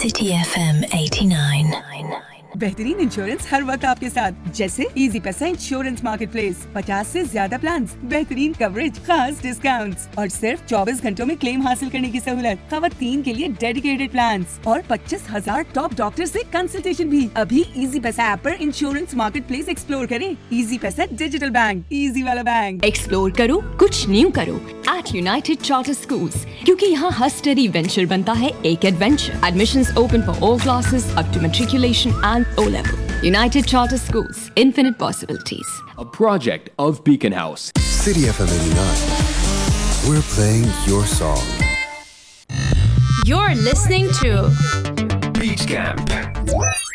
City FM 89. बेहतरीन insurance हर वक्त आपके साथ, जैसे इजी पैसा इंश्योरेंस मार्केट प्लेस, 50 से ज्यादा प्लान, बेहतरीन कवरेज, खास डिस्काउंट्स और सिर्फ 24 घंटों में क्लेम हासिल करने की सहूलत। खवातीन के लिए डेडिकेटेड प्लान और 25,000 टॉप डॉक्टर से कंसल्टेशन भी। अभी इजी पैसा ऐप पर इंश्योरेंस मार्केट प्लेस एक्सप्लोर करें। इजी पैसा डिजिटल बैंक, इजी वाला बैंक। एक्सप्लोर करो, कुछ न्यू करो at United Charter Schools, क्योंकि यहाँ हर स्टडी वेंचर बनता है एक adventure. Admissions open for all classes up to matriculation and O-level. United Charter Schools, infinite possibilities. A project of Beacon House. City FM 89. We're playing your song. You're listening to Beach Camp.